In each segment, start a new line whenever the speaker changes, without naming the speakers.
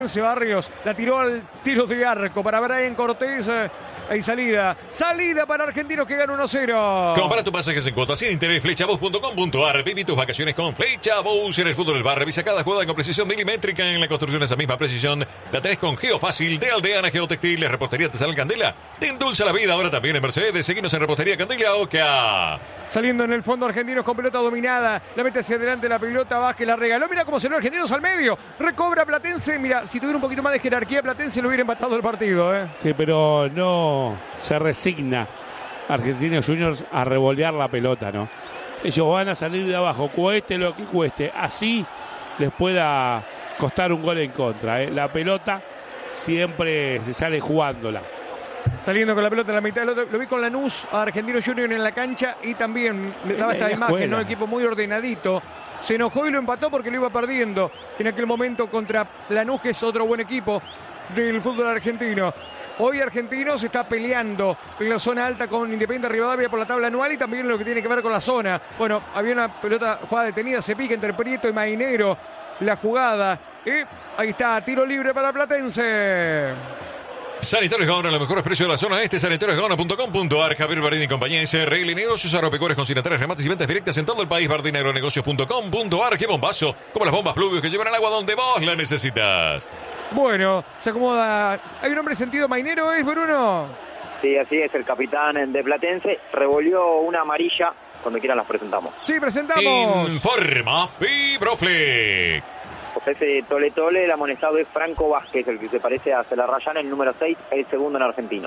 Barrios la tiró al tiro de arco para Brian Cortés. Hay salida para Argentinos que gana 1-0.
Compara tu pasajes en cuotas sin interés. Flechabus.com.ar. Viví tus vacaciones con Flechabus. En el fútbol del bar, revisa cada jugada con precisión milimétrica. En la construcción esa misma precisión la tenés con Geofácil de Aldeana Geotextiles. Repostería Artesanal Candela te endulza la vida. Ahora también en Mercedes. Seguinos en Repostería Candela Oca.
Saliendo en el fondo Argentinos con pelota dominada. La mete hacia adelante la pelota. Vázquez la regaló. Mira cómo se lo Argentinos al medio. Recobra Platense. Mira, si tuviera un poquito más de jerarquía, Platense lo hubiera empatado el partido.
Sí, pero no se resigna Argentinos Juniors a revolear la pelota, ¿no? Ellos van a salir de abajo, cueste lo que cueste. Así les pueda costar un gol en contra. La pelota siempre se sale jugándola.
Saliendo con la pelota en la mitad del otro. Lo vi con Lanús a Argentinos Juniors en la cancha y también le daba esta imagen, ¿no? Equipo muy ordenadito. Se enojó y lo empató porque lo iba perdiendo en aquel momento contra Lanús, que es otro buen equipo del fútbol argentino. Hoy Argentinos está peleando en la zona alta con Independiente Rivadavia por la tabla anual y también lo que tiene que ver con la zona. Bueno, había una pelota jugada detenida, se pica entre Prieto y Mainero la jugada. Y ahí está, tiro libre para Platense.
Sanitarios Gaona, los mejores precios de la zona este. Sanitariosgaona.com.ar. Javier Bardín y compañía SRL Negocios Agropecuarios consignatarios, remates y ventas directas en todo el país. Bardinagronegocios.com.ar. ¡Qué bombazo! Como las bombas Pluvios que llevan el agua donde vos la necesitas.
Bueno, se acomoda. ¿Hay un hombre sentido Mainero, es Bruno?
Sí, así es, el capitán de Platense. Revolvió una amarilla. Cuando quieran las presentamos.
Sí, presentamos.
Informa Fibroflex.
Ese tole, el amonestado es Franco Vázquez, el que se parece a Celarrayán, el número 6, el segundo en argentino.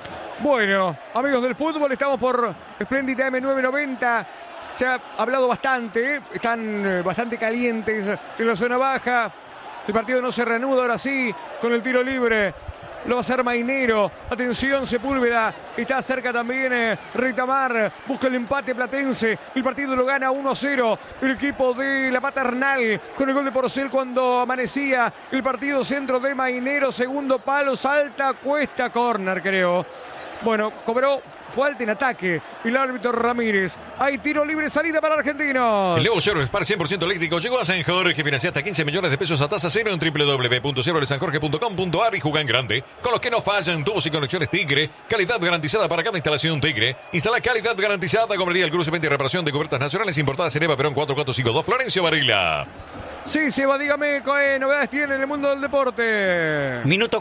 Bueno, amigos del fútbol, estamos por Splendid AM990. Se ha hablado bastante, están bastante calientes en la zona baja. El partido no se reanuda, ahora sí, con el tiro libre. Lo va a hacer Mainero. Atención, Sepúlveda. Está cerca también Ritamar. Busca el empate Platense. El partido lo gana 1-0. El equipo de la Paternal con el gol de Porcel cuando amanecía. El partido centro de Mainero. Segundo palo. Salta, cuesta, córner, creo. Bueno, cobró falta en ataque el árbitro Ramírez. Hay tiro libre, salida para Argentinos.
El nuevo Chevrolet Spar 100% eléctrico llegó a San Jorge. Financia hasta 15 millones de pesos a tasa cero en www.chevroletsanjorge.com.ar y juega en grande. Con los que no fallan, tubos y conexiones Tigre. Calidad garantizada para cada instalación Tigre. Instala calidad garantizada. Comería el cruce 20 y reparación de cubiertas nacionales importadas en Eva Perón 4452 Florencio Varela.
Sí, Seba, dígame qué novedades tiene en el mundo del deporte.
Minuto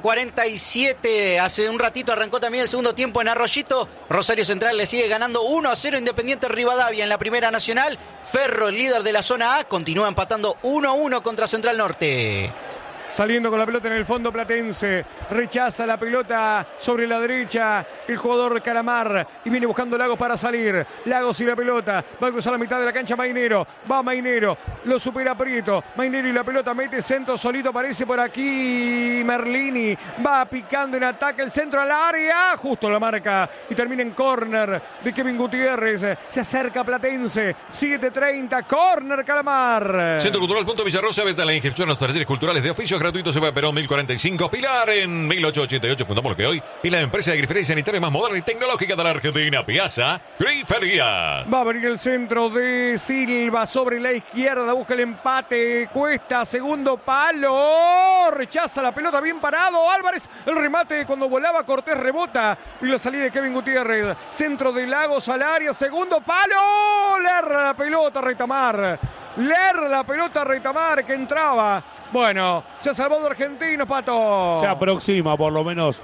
47, hace un ratito arrancó también el segundo tiempo en Arroyito. Rosario Central le sigue ganando 1-0 Independiente Rivadavia en la Primera Nacional. Ferro, el líder de la zona A, continúa empatando 1-1 contra Central Norte.
Saliendo con la pelota en el fondo Platense. Rechaza la pelota sobre la derecha el jugador Calamar. Y viene buscando Lagos para salir. Lagos y la pelota. Va a cruzar la mitad de la cancha Mainero. Va Mainero. Lo supera Prieto. Mainero y la pelota mete centro solito. Aparece por aquí Merlini. Va picando en ataque el centro al área. Justo la marca. Y termina en córner de Kevin Gutiérrez. Se acerca Platense. 7:30. Córner Calamar.
Centro Cultural Punto Villarrosa. Vete a la inscripción a los talleres culturales de oficios gratuito. Se va a Perón 1045. Pilar en 1888. Fundamos lo que hoy es la empresa de grifería y sanitaria más moderna y tecnológica de la Argentina. Piazza Griferías.
Va a venir el centro de Silva sobre la izquierda. Busca el empate. Cuesta. Segundo palo. Rechaza la pelota. Bien parado. Álvarez. El remate cuando volaba. Cortés rebota. Y la salida de Kevin Gutiérrez. Centro de Lagos al área. Segundo palo. Le erra la pelota Reitamar. Le erra la pelota Reitamar que entraba. Bueno, se ha salvado Argentinos, Pato.
Se aproxima por lo menos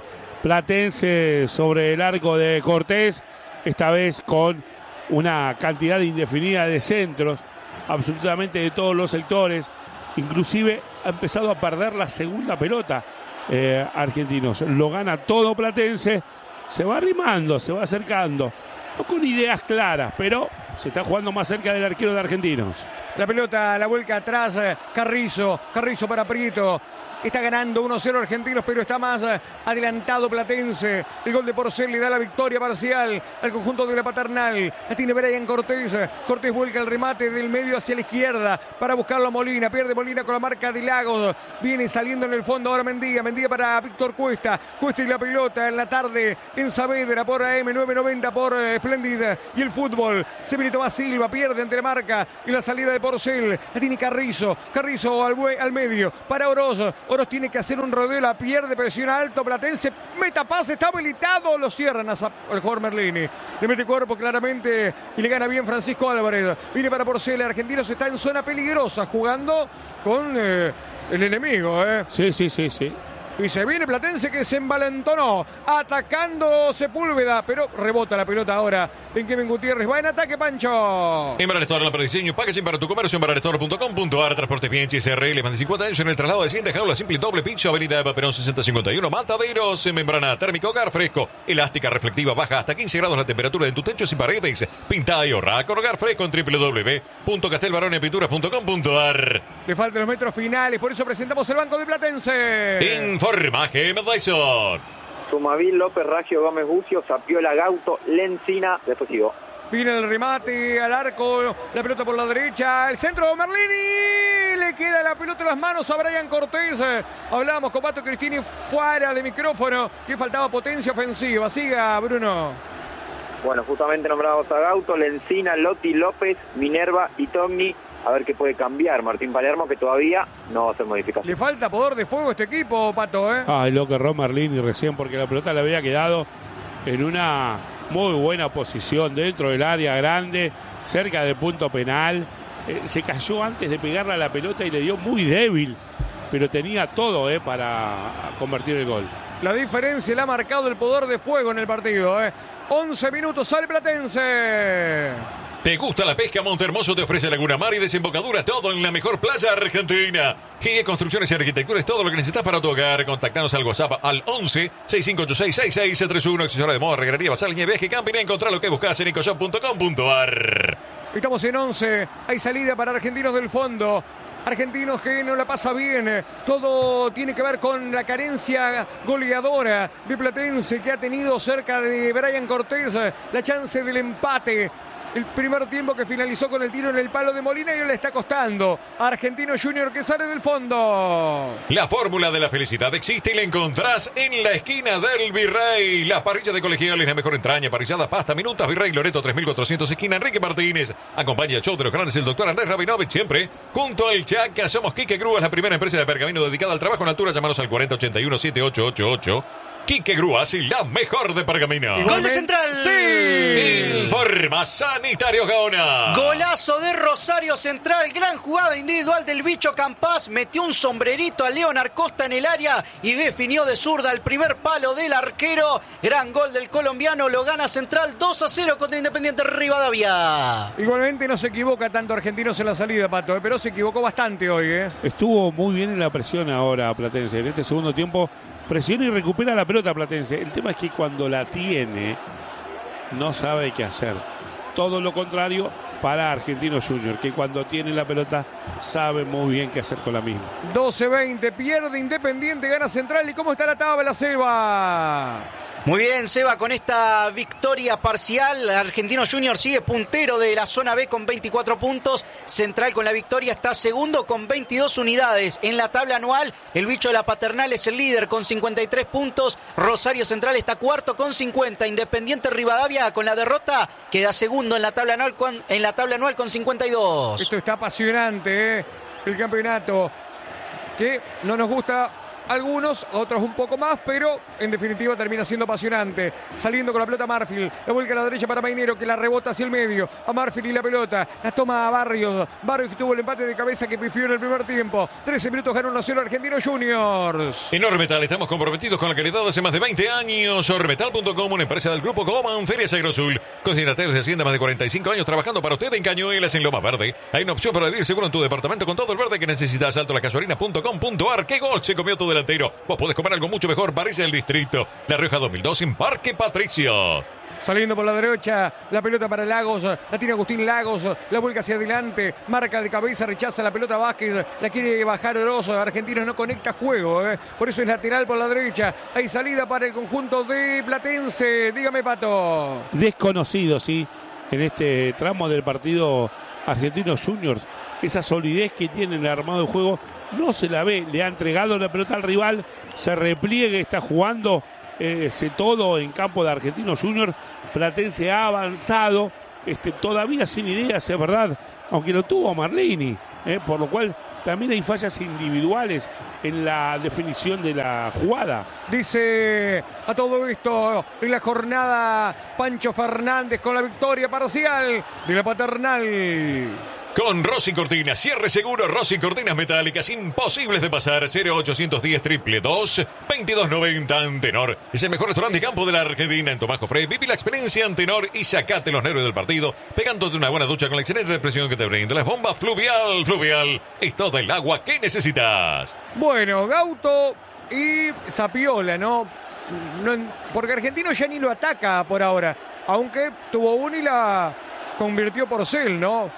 Platense sobre el arco de Cortés, esta vez con una cantidad indefinida de centros, absolutamente de todos los sectores. Inclusive ha empezado a perder la segunda pelota Argentinos. Lo gana todo Platense, se va arrimando, se va acercando. No con ideas claras, pero se está jugando más cerca del arquero de Argentinos.
La pelota la vuelca atrás, Carrizo para Prieto. Está ganando 1-0 Argentinos, pero está más adelantado Platense. El gol de Porcel le da la victoria parcial al conjunto de la Paternal. La tiene Brian Cortés. Cortés vuelca el remate del medio hacia la izquierda para buscarlo a Molina. Pierde Molina con la marca de Lagos. Viene saliendo en el fondo ahora Mendía. Mendía para Víctor Cuesta. Cuesta y la pelota en la tarde en Saavedra por AM990 por Splendid. Y el fútbol. Se viene Tomás Silva. Pierde ante la marca y la salida de Porcel. La tiene Carrizo. Carrizo al medio para Oroz. Oros tiene que hacer un rodeo, la pierde, presiona alto, Platense, meta pase, está habilitado, lo cierran el jugador Merlini. Le mete cuerpo claramente y le gana bien Francisco Álvarez. Viene para Porcel, Argentinos está en zona peligrosa, jugando con el enemigo.
Sí.
Y se viene Platense que se envalentonó, atacando Sepúlveda, pero rebota la pelota ahora en Kevin Gutiérrez. Va en ataque, Pancho.
Embraer Store, para diseño, packaging para tu comercio, embraerstore.com.ar, transporte Bianchi, SRL, más de 50 años en el traslado de 100 de jaula simple y doble piso, avenida Eva Perón 6051, Mataderos, membrana térmica, hogar fresco, elástica reflectiva, baja hasta 15 grados la temperatura de tus techos y paredes, pinta y ahorra con hogar fresco en www.castelbaronepinturas.com.ar.
Le faltan los metros finales, por eso presentamos el banco de Platense.
Informaje Madison.
Sumavil, López, Raggio, Gómez, Bucio, Sapiola, Gauto, Lencina, después sigo.
Viene el remate al arco, la pelota por la derecha, el centro de Merlini, le queda la pelota en las manos a Brian Cortés. Hablábamos con Pato Cristini fuera de micrófono, que faltaba potencia ofensiva. Siga, Bruno.
Bueno, justamente nombramos a Gauto, Lencina, Lotti, López, Minerva y Togni. A ver qué puede cambiar Martín Palermo, que todavía no va a hacer modificación.
Le falta poder de fuego a este equipo, Pato,
Ay, lo que erró Merlini recién, porque la pelota le había quedado en una muy buena posición dentro del área grande, cerca del punto penal. Se cayó antes de pegarle a la pelota y le dio muy débil, pero tenía todo para convertir el gol.
La diferencia la ha marcado el poder de fuego en el partido. 11 minutos, sale Platense.
¿Te gusta la pesca? Montehermoso te ofrece Laguna Mar y desembocadura, todo en la mejor playa argentina. GE Construcciones y Arquitectura es todo lo que necesitas para tu hogar. Contactanos al WhatsApp al 11-6586-6631. Accesora de moda, regadería, basal, viaje, camping. Encontrá lo que buscas en ecoshop.com.ar.
Estamos en 11. Hay salida para Argentinos del Fondo. Argentinos que no la pasa bien. Todo tiene que ver con la carencia goleadora de Platense, que ha tenido cerca de Brian Cortés la chance del empate. El primer tiempo que finalizó con el tiro en el palo de Molina y hoy le está costando a Argentino Junior, que sale del fondo.
La fórmula de la felicidad existe y la encontrás en la esquina del Virrey. Las parrillas de Colegiales, la mejor entraña, parrilladas, pasta, minutas, Virrey Loreto 3400, esquina Enrique Martínez. Acompaña el show de los grandes el doctor Andrés Rabinovich, siempre junto al Chaca. Somos Quique Grúas, la primera empresa de pergamino dedicada al trabajo en altura. Llámanos al 4081-7888. Quique Grúas y la mejor de pergamino.
¡Gol de Central!
¡Sí!
Informa Sanitario Gaona.
Golazo de Rosario Central. Gran jugada individual del bicho Campás. Metió un sombrerito a Leonard Costa en el área y definió de zurda el primer palo del arquero. Gran gol del colombiano. Lo gana Central 2-0 contra Independiente Rivadavia.
Igualmente no se equivoca tanto Argentinos en la salida, Pato, pero se equivocó bastante hoy.
Estuvo muy bien en la presión ahora Platense. En este segundo tiempo presiona y recupera la pelota Platense. El tema es que cuando la tiene no sabe qué hacer. Todo lo contrario para Argentinos Junior, que cuando tiene la pelota sabe muy bien qué hacer con la misma.
12-20, pierde Independiente, gana Central. ¿Y cómo está la tabla, Seba?
Muy bien, Seba, con esta victoria parcial, Argentinos Junior sigue puntero de la zona B con 24 puntos. Central con la victoria está segundo con 22 unidades. En la tabla anual, el bicho de la Paternal es el líder con 53 puntos. Rosario Central está cuarto con 50. Independiente Rivadavia con la derrota queda segundo en la tabla anual con 52.
Esto está apasionante, el campeonato, que no nos gusta algunos, otros un poco más, pero en definitiva termina siendo apasionante. Saliendo con la pelota Marfil, la vuelca a la derecha para Mainero, que la rebota hacia el medio, a Marfil y la pelota, la toma a Barrios, que tuvo el empate de cabeza que pifió en el primer tiempo. 13 minutos, ganó 1-0 Argentinos Juniors.
En Ormetal estamos comprometidos con la calidad hace más de 20 años. Ormetal.com, una empresa del grupo Coman Ferias Agrosul, consignatarios de Hacienda más de 45 años trabajando para usted en Cañuelas, en Loma Verde. Hay una opción para vivir seguro en tu departamento con todo el verde que necesitas. Altolacasuarina.com.ar. ¿Qué gol se comió tu delantero? Vos podés comer algo mucho mejor. Parrilla del Distrito, La Rioja 2002 en Parque Patricios.
Saliendo por la derecha, la pelota para Lagos, la tiene Agustín Lagos, la vuelca hacia adelante, marca de cabeza, rechaza la pelota Vázquez, la quiere bajar Oroso. Argentinos no conecta juego, por eso es lateral por la derecha. Hay salida para el conjunto de Platense. Dígame, Pato.
Desconocido, sí, en este tramo del partido Argentinos Juniors. Esa solidez que tiene en el armado de juego no se la ve. Le ha entregado la pelota al rival, se repliegue, está jugando todo en campo de Argentinos Juniors. Platense ha avanzado, todavía sin ideas, es verdad, aunque lo tuvo Merlini, por lo cual también hay fallas individuales en la definición de la jugada.
Dice a todo esto en la jornada Pancho Fernández con la victoria parcial de la Paternal.
Con Rossi Cortinas, cierre seguro, Rossi Cortinas metálicas, imposibles de pasar, 0810-222-90 Antenor. Es el mejor restaurante de campo de la Argentina en Tomás Jofré. Viví la experiencia Antenor y sacate los nervios del partido, pegándote una buena ducha con la excelente presión que te brinda. Las bombas Fluvial, Fluvial, es todo el agua que necesitas.
Bueno, Gauto y Zapiola, ¿no? Porque Argentino ya ni lo ataca por ahora, aunque tuvo una y la convirtió Porcel, ¿no?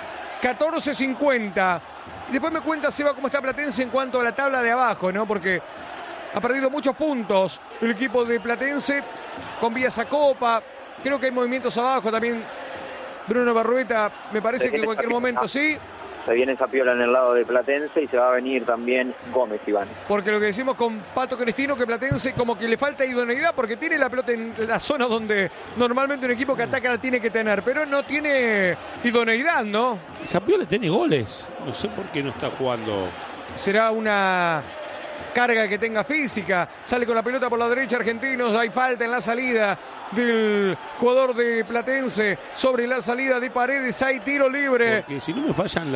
14.50. Después me cuenta Seba cómo está Platense en cuanto a la tabla de abajo, ¿no? Porque ha perdido muchos puntos el equipo de Platense con vías a Copa. Creo que hay movimientos abajo también. Bruno Barrueta, me parece que en cualquier momento sí.
Se viene Zapiola en el lado de Platense y se va a venir también Gómez, Iván.
Porque lo que decimos con Pato Cristino, que Platense como que le falta idoneidad, porque tiene la pelota en la zona donde normalmente un equipo que ataca la tiene que tener, pero no tiene idoneidad, ¿no?
Zapiola tiene goles, no sé por qué no está jugando.
Será una carga que tenga física, sale con la pelota por la derecha Argentinos, hay falta en la salida del jugador de Platense sobre la salida de Paredes, hay tiro libre.
Porque si no me fallan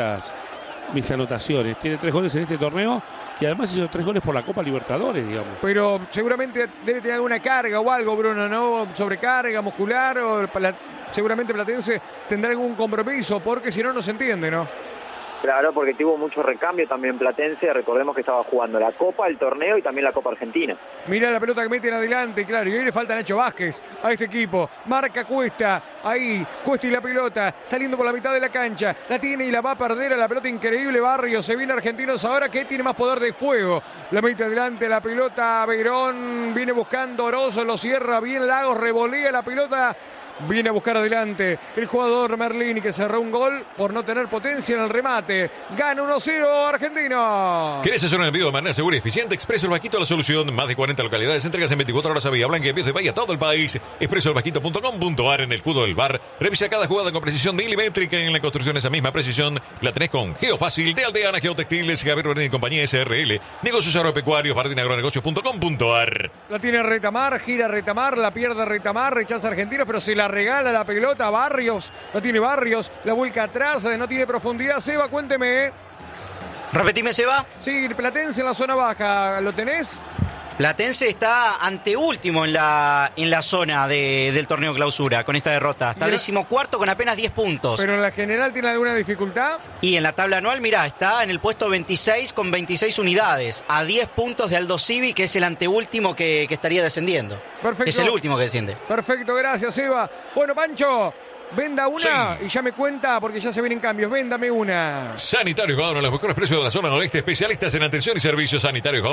mis anotaciones, tiene 3 goles en este torneo y además hizo 3 goles por la Copa Libertadores, digamos.
Pero seguramente debe tener alguna carga o algo, Bruno, ¿no? Sobrecarga muscular o seguramente Platense tendrá algún compromiso, porque si no, no se entiende, ¿no?
Claro, porque tuvo mucho recambio también Platense. Recordemos que estaba jugando la Copa, el torneo y también la Copa Argentina.
Mira la pelota que meten adelante, claro. Y hoy le falta Nacho Vázquez a este equipo. Marca Cuesta, ahí, Cuesta y la pelota, saliendo por la mitad de la cancha. La tiene y la va a perder a la pelota increíble Barrios. Se viene Argentinos ahora que tiene más poder de fuego. La mete adelante la pelota, Verón viene buscando Orozo, lo cierra bien Lagos, revolea la pelota. Viene a buscar adelante el jugador Merlini, que cerró un gol por no tener potencia en el remate. Gana 1-0 Argentino.
¿Querés hacer un envío de manera segura y eficiente? Expreso El Vasquito, la solución. Más de 40 localidades, entregas en 24 horas a Villa Blanca, Envíos de Bahía, todo el país. expresoelvasquito.com.ar. En el fútbol del bar. Revisa cada jugada con precisión milimétrica. En la construcción esa misma precisión la tenés con Geofácil de Aldeana Geotextiles, Javier Bernini y compañía SRL. Negocios agropecuarios, jardinagronegocios.com.ar.
La tiene Retamar, gira Retamar, la pierde Retamar, rechaza Argentinos, pero se la regala la pelota a Barrios. La tiene Barrios, la vuelca atrás, no tiene profundidad. Seba, cuénteme.
Repetime, Seba.
Sí, Platense en la zona baja, ¿lo tenés?
Platense está anteúltimo en la zona del torneo clausura con esta derrota. Está 14º con apenas 10 puntos.
¿Pero en la general tiene alguna dificultad?
Y en la tabla anual, mirá, está en el puesto 26 con 26 unidades. A 10 puntos de Aldo Civi, que es el anteúltimo que estaría descendiendo.
Perfecto.
Es el último que desciende.
Perfecto, gracias, Eva. Bueno, Pancho, venda una
Sí.
y ya me cuenta porque ya se vienen cambios. Véndame una.
Sanitarios Gaona, los mejores precios de la zona noreste, especialistas en atención y servicios.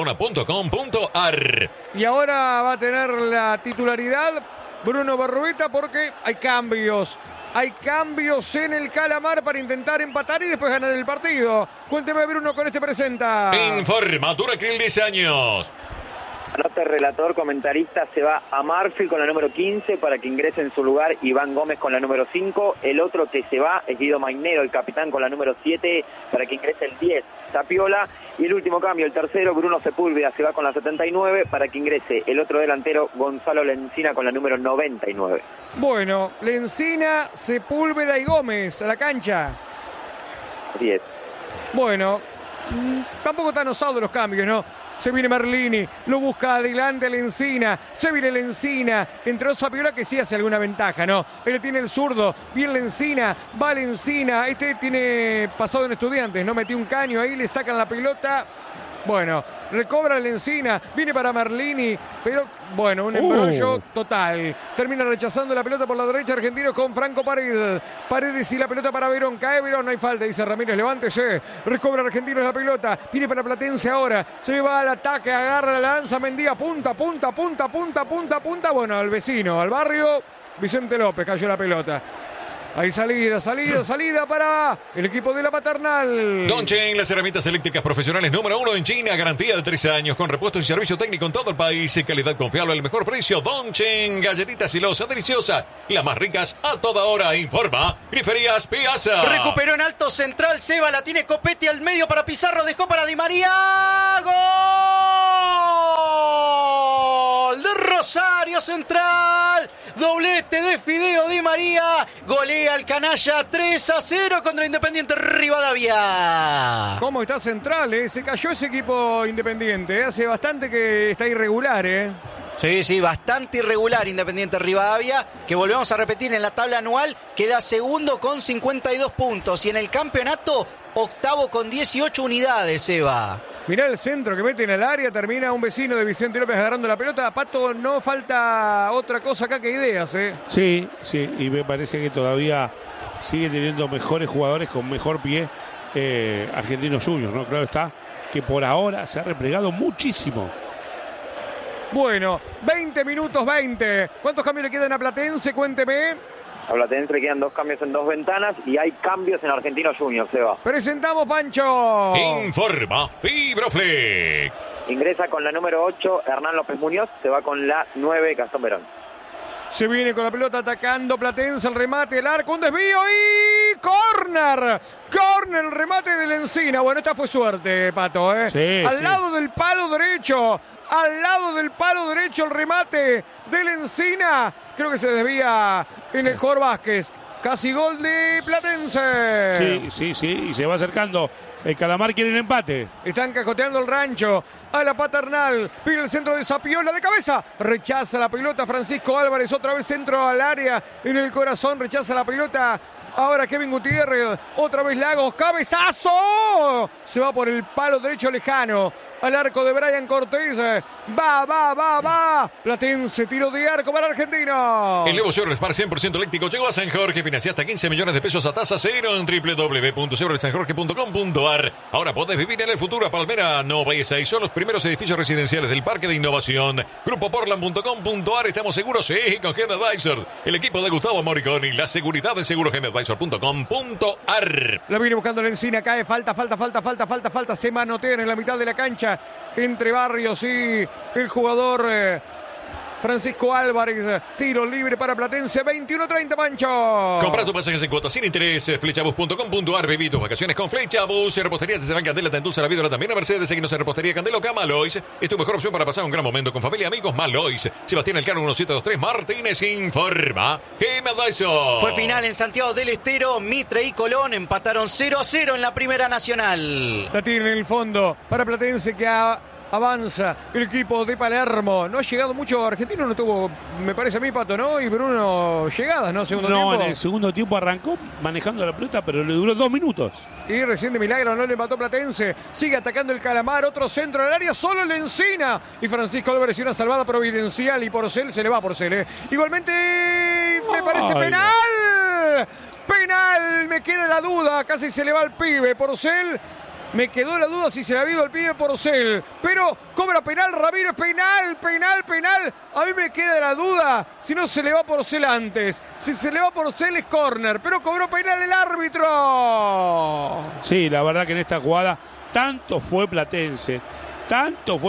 sanitariosgaona.com.ar.
Y ahora va a tener la titularidad Bruno Barrueta porque hay cambios. Hay cambios en el Calamar para intentar empatar y después ganar el partido. Cuénteme, Bruno, con este presenta.
Informa, Duracril 10 años.
Anota el relator, comentarista, se va a Marfield con la número 15 para que ingrese en su lugar Iván Gómez con la número 5. El otro que se va es Guido Mainero, el capitán, con la número 7 para que ingrese el 10, Tapiola. Y el último cambio, el tercero, Bruno Sepúlveda, se va con la 79 para que ingrese el otro delantero, Gonzalo Lencina, con la número 99.
Bueno, Lencina, Sepúlveda y Gómez a la cancha.
Así es.
Bueno, tampoco están osados los cambios, ¿no? Se viene Merlini, lo busca adelante Lencina, se viene Lencina, entró Zapiola que sí hace alguna ventaja, ¿no? Pero tiene el zurdo, bien Lencina, va Lencina, este tiene pasado en Estudiantes, ¿no? Metió un caño ahí, le sacan la pelota. Bueno, recobra Lencina, viene para Merlini, pero bueno, un embrollo total. Termina rechazando la pelota por la derecha Argentinos con Franco Paredes. Paredes y la pelota para Verón, cae Verón, no hay falta, dice Ramírez, levántese. Recobra Argentinos la pelota, viene para Platense ahora, se va al ataque, agarra la lanza, Mendía, punta. Bueno, al vecino, al barrio, Vicente López cayó la pelota. Hay salida para el equipo de la Paternal.
Dongchen, las herramientas eléctricas profesionales número 1 en China, garantía de 3 años, con repuesto y servicio técnico en todo el país, calidad confiable al mejor precio. Dongchen, galletitas silosas, deliciosas, las más ricas a toda hora. Informa Griferías Piazza.
Recuperó en alto central, Seba, la tiene Copetti al medio para Pizarro, dejó para Di María. ¡Gol! De Rosario Central, doblete de Fideo Di María, golea al canalla 3-0 contra Independiente Rivadavia.
¿Cómo está Central? Se cayó ese equipo Independiente. Hace bastante que está irregular.
Sí, bastante irregular Independiente Rivadavia, que volvemos a repetir en la tabla anual, queda segundo con 52 puntos y en el campeonato octavo con 18 unidades, Eva.
Mirá el centro que mete en el área, termina un vecino de Vicente López agarrando la pelota. Pato, no falta otra cosa acá que ideas,
Sí, y me parece que todavía sigue teniendo mejores jugadores con mejor pie Argentinos Juniors, ¿no? Claro está que por ahora se ha replegado muchísimo.
Bueno, 20 minutos 20. ¿Cuántos cambios le quedan a Platense? Cuénteme.
A Platense le quedan 2 cambios en 2 ventanas y hay cambios en Argentinos Juniors, Seba.
Presentamos, Pancho.
Informa Fibroflex.
Ingresa con la número 8 Hernán López Muñoz, se va con la 9 Gastón Verón.
Se viene con la pelota atacando Platense, el remate, el arco, un desvío y ¡córner! ¡Córner! El remate de Lencina. Bueno, esta fue suerte, Pato,
Sí,
al lado del palo derecho. Al lado del palo derecho el remate de Lencina. Creo que se desvía en el Cor Vázquez. Casi gol de Platense.
Sí, y se va acercando. El Calamar quiere el empate.
Están cajoteando el rancho a la Paternal. Pide el centro de Sapiola de cabeza. Rechaza la pelota Francisco Álvarez. Otra vez centro al área. En el corazón rechaza la pelota. Ahora Kevin Gutiérrez. Otra vez Lagos. ¡Cabezazo! Se va por el palo derecho lejano. Al arco de Brian Cortés. Va. Platense, tiro de arco para Argentino.
El nuevo Chevrolet Spark 100% eléctrico llegó a San Jorge. Financia hasta 15 millones de pesos a tasa cero en www.chevroletsanjorge.com.ar. Ahora podés vivir en el futuro. Palmera, Nova y 6 son los primeros edificios residenciales del Parque de Innovación. Grupoportland.com.ar. ¿Estamos seguros? Sí, con Gen Advisors. El equipo de Gustavo Moriconi. La seguridad de segurogenadvisor.com.ar.
La viene buscando la Encina. Cae. Falta. Se manotean en la mitad de la cancha. Entre Barrios y el jugador Francisco Álvarez. Tiro libre para Platense. 21-30, Pancho.
Compra tu pasajes en cuotas sin interés. Flechabus.com.ar. Viví tus vacaciones con Flechabus. Repostería desde Candela, te endulza la vida también a Mercedes. Seguinos en Repostería Candela Oca. Malois es tu mejor opción para pasar un gran momento con familia y amigos. Malois. Sebastián Elcano 1723. Martínez informa.
Fue final en Santiago del Estero. Mitre y Colón empataron 0-0 en la Primera Nacional.
La tiene en el fondo para Platense que avanza el equipo de Palermo. No ha llegado mucho. Argentino no tuvo, me parece a mí, Pato, ¿no? Y Bruno llegadas, ¿no? Segundo tiempo.
En el segundo tiempo arrancó manejando la pelota, pero le duró 2 minutos.
Y recién de milagro no le mató Platense. Sigue atacando el Calamar. Otro centro del área. Solo le Encina. Y Francisco Álvarez y una salvada providencial. Y Porcel se le va a Porcel. Igualmente me parece penal. Penal. Me queda la duda. Casi se le va al pibe. Porcel. Me quedó la duda si se le ha ido el pibe Porcel. Pero cobra penal Ramírez. Penal. A mí me queda la duda si no se le va Porcel antes. Si se le va Porcel es córner. Pero cobró penal el árbitro.
Sí, la verdad que en esta jugada tanto fue Platense, tanto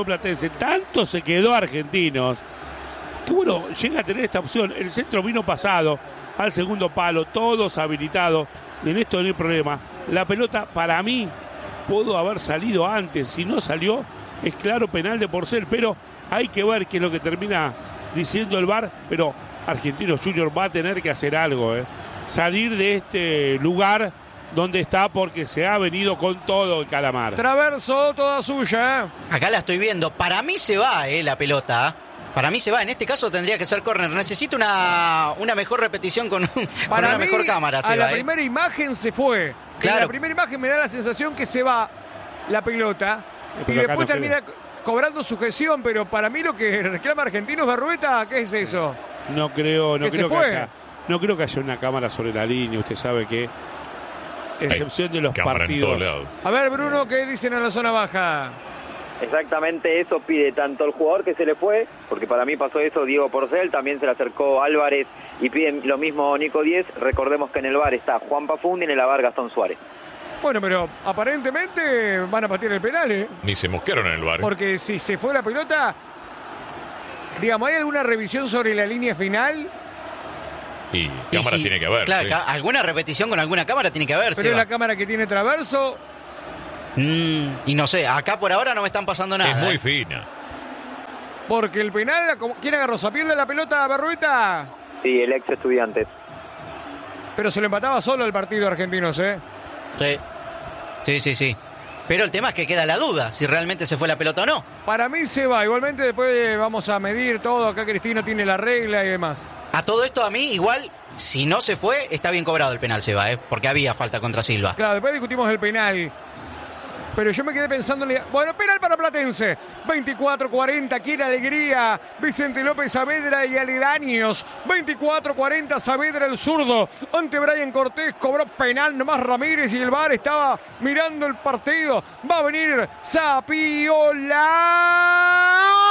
se quedó Argentinos. Que bueno, llega a tener esta opción. El centro vino pasado al segundo palo. Todos habilitados. En esto no hay problema. La pelota para mí pudo haber salido antes. Si no salió, es claro penal de Porcel, pero hay que ver qué es lo que termina diciendo el VAR. Pero Argentinos Juniors va a tener que hacer algo, salir de este lugar donde está, porque se ha venido con todo el Calamar.
Traverso, toda suya.
Acá la estoy viendo. Para mí se va la pelota. Para mí se va. En este caso tendría que ser córner. Necesito una mejor repetición con una mejor cámara.
A la primera imagen se fue.
Claro.
En la primera imagen me da la sensación que se va la pelota. Y después termina cobrando sujeción. Pero para mí lo que reclama Argentinos Berrueta, ¿qué es eso?
No creo que haya una cámara sobre la línea. Usted sabe que, excepción de los partidos.
A ver, Bruno, ¿qué dicen en la zona baja?
Exactamente eso pide tanto el jugador que se le fue, porque para mí pasó eso Diego Porcel, también se le acercó Álvarez y piden lo mismo Nico Díez. Recordemos que en el VAR está Juan Pafundi y en el VAR Gastón Suárez.
Bueno, pero aparentemente van a patear el penal, ¿eh?
Ni se mosquearon en el bar.
Porque si se fue la pelota, digamos, ¿hay alguna revisión sobre la línea final?
Y cámara
sí,
tiene que haber.
Claro,
sí.
alguna repetición con alguna cámara tiene que haber.
Pero es la cámara que tiene Traverso.
Y no sé, acá por ahora no me están pasando nada.
Es muy
¿eh?
fina.
Porque el penal, ¿quién agarró? ¿Se pierde la pelota a Berrueta?
Sí, el ex Estudiantes.
Pero se lo empataba solo el partido argentinos, ¿eh?
Sí. Pero el tema es que queda la duda si realmente se fue la pelota o no.
Para mí se va. Igualmente después vamos a medir todo. Acá Cristino tiene la regla y demás.
A todo esto a mí igual, si no se fue, está bien cobrado el penal, Seba, porque había falta contra Silva.
Claro, después discutimos el penal. Pero yo me quedé pensando en... Bueno, penal para Platense. 24-40, qué alegría. Vicente López Saavedra y aledaños. 24-40, Saavedra el zurdo. Ante Brian Cortés, cobró penal nomás Ramírez y el VAR estaba mirando el partido. Va a venir Zapiola.